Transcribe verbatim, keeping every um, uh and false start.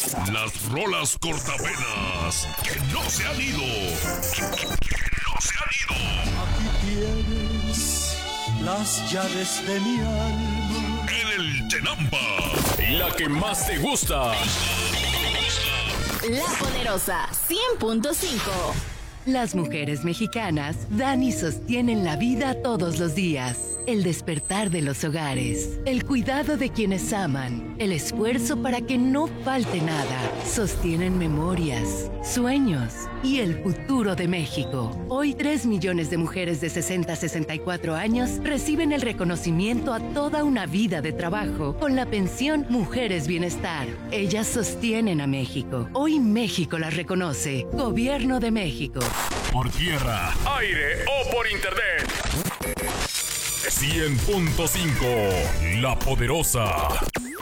Las rolas cortavenas que no se han ido. Que no se han ido. Aquí tienes las llaves de mi alma. En el Tenampa. La que más te gusta. La Poderosa cien punto cinco. Las mujeres mexicanas dan y sostienen la vida todos los días. El despertar de los hogares, el cuidado de quienes aman, el esfuerzo para que no falte nada. Sostienen memorias, sueños y el futuro de México. Hoy tres millones de mujeres de sesenta a sesenta y cuatro años reciben el reconocimiento a toda una vida de trabajo con la pensión Mujeres Bienestar. Ellas sostienen a México. Hoy México las reconoce. Gobierno de México. Por tierra, Aire o por internet. cien punto cinco. La Poderosa.